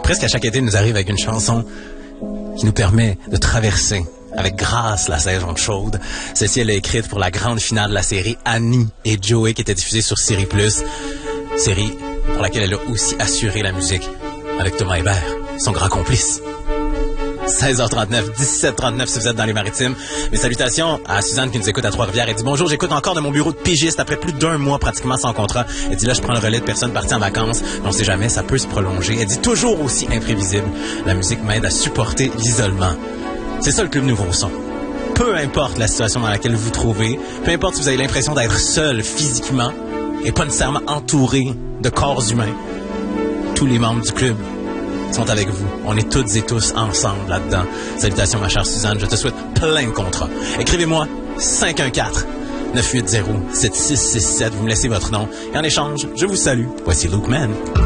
Presque à chaque été, il nous arrive avec une chanson qui nous permet de traverser avec grâce la saison chaude. Celle-ci, elle est écrite pour la grande finale de la série Annie et Joey qui était diffusée sur Série Plus. Série pour laquelle elle a aussi assuré la musique avec Thomas Hébert, son grand complice. 16h39, 17h39 si vous êtes dans les Maritimes. Mes salutations à Suzanne qui nous écoute à Trois-Rivières. Elle dit bonjour, j'écoute encore de mon bureau de pigiste après plus d'1 mois pratiquement sans contrat. Elle dit là, je prends le relais de personnes parties en vacances. On sait jamais, ça peut se prolonger. Elle dit toujours aussi imprévisible. La musique m'aide à supporter l'isolement. C'est ça le Club Nouveau Son. Peu importe la situation dans laquelle vous vous trouvez, peu importe si vous avez l'impression d'être seul physiquement et pas nécessairement entouré de corps humains, tous les membres du club sont avec vous. On est toutes et tous ensemble là-dedans. Salutations, ma chère Suzanne. Je te souhaite plein de contrats. Écrivez-moi 514-980-7667. Vous me laissez votre nom. Et en échange, je vous salue. Voici Luke Man.